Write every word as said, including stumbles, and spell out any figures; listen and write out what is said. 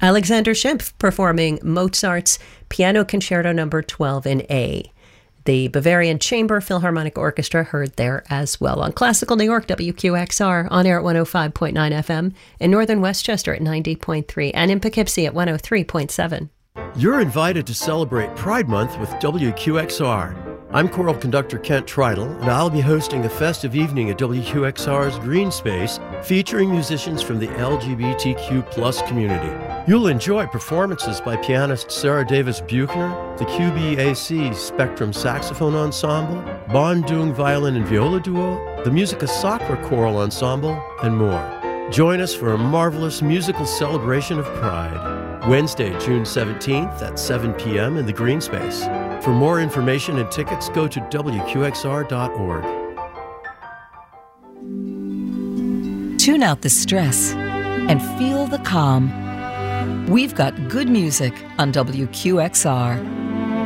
Alexander Schimpf performing Mozart's Piano Concerto Number twelve in A. The Bavarian Chamber Philharmonic Orchestra heard there as well. On Classical New York, W Q X R, on air at one oh five point nine F M, in Northern Westchester at ninety point three, and in Poughkeepsie at one oh three point seven. You're invited to celebrate Pride Month with W Q X R. I'm choral conductor Kent Tridle, and I'll be hosting a festive evening at W Q X R's Green Space featuring musicians from the L G B T Q plus community. You'll enjoy performances by pianist Sarah Davis Buchner, the Q B A C Spectrum Saxophone Ensemble, Bon Dung Violin and Viola Duo, the Musica Sacra Choral Ensemble, and more. Join us for a marvelous musical celebration of Pride. Wednesday, June seventeenth at seven p.m. in the Green Space. For more information and tickets, go to W Q X R dot org. Tune out the stress and feel the calm. We've got good music on W Q X R.